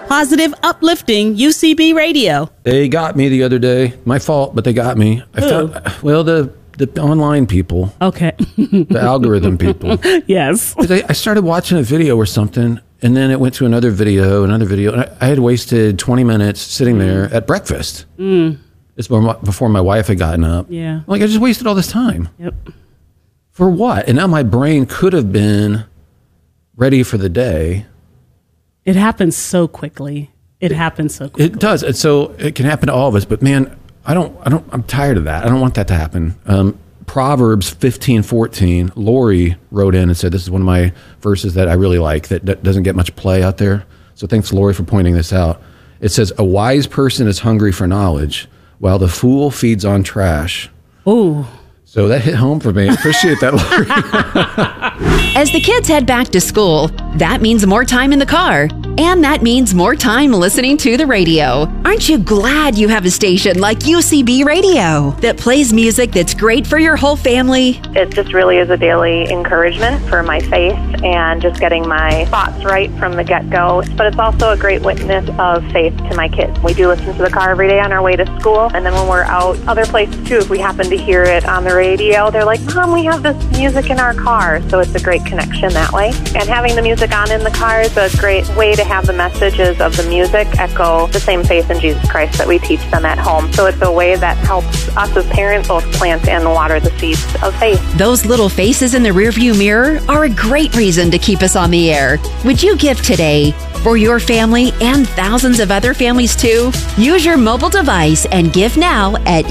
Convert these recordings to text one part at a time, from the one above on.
Positive, uplifting UCB radio. They got me the other day. My fault, but they got me. I found, well, the online people. Okay. The algorithm people. Yes. I started watching a video or something, and then it went to another video. And I had wasted 20 minutes sitting there at breakfast. It's before my wife had gotten up. Yeah. Like, I just wasted all this time. Yep. For what? And now my brain could have been ready for the day. It happens so quickly. It It does. And so it can happen to all of us. But man, I'm tired of that. I don't want that to happen. Proverbs 15:14, Lori wrote in and said, this is one of my verses that I really like that doesn't get much play out there. So thanks, Lori, for pointing this out. It says, a wise person is hungry for knowledge, while the fool feeds on trash. Ooh. So that hit home for me. I appreciate that, Lori. As the kids head back to school, that means more time in the car. And that means more time listening to the radio. Aren't you glad you have a station like UCB Radio that plays music that's great for your whole family? It just really is a daily encouragement for my faith and just getting my thoughts right from the get-go. But it's also a great witness of faith to my kids. We do listen to the car every day on our way to school. And then when we're out other places too, if we happen to hear it on the radio, they're like, Mom, we have this music in our car. So it's a great connection that way. And having the music on in the car is a great way to have the messages of the music echo the same faith in Jesus Christ that we teach them at home. So it's a way that helps us as parents both plant and water the seeds of faith. Those little faces in the rearview mirror are a great reason to keep us on the air. Would you give today for your family and thousands of other families too? Use your mobile device and give now at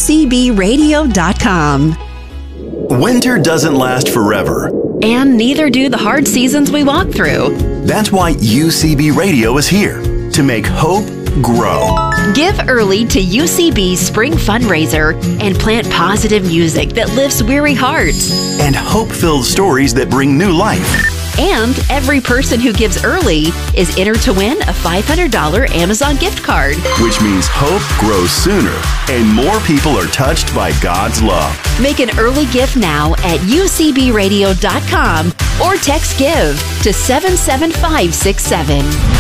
ucbradio.com. Winter doesn't last forever. And neither do the hard seasons we walk through. That's why UCB Radio is here to make hope grow. Give early to UCB's spring fundraiser and plant positive music that lifts weary hearts. And hope-filled stories that bring new life. And every person who gives early is entered to win a $500 Amazon gift card. Which means hope grows sooner and more people are touched by God's love. Make an early gift now at ucbradio.com or text GIVE to 77567.